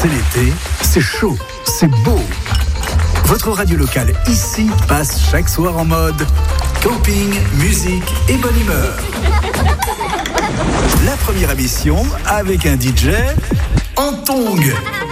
C'est l'été, c'est chaud, c'est beau. Votre radio locale ici passe chaque soir en mode camping, musique et bonne humeur. La première émission avec un DJ en tongs.